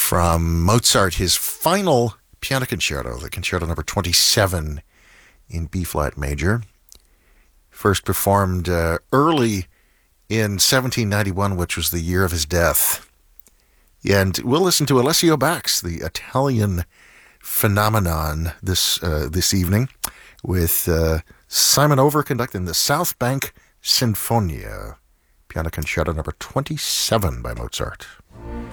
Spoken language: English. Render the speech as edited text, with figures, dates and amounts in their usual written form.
from Mozart, his final piano concerto, the Concerto Number 27 in B-flat major. First performed early in 1791, which was the year of his death. And we'll listen to Alessio Bax, the Italian phenomenon, this evening, with Simon Over conducting the South Bank Sinfonia, Piano Concerto Number 27 by Mozart.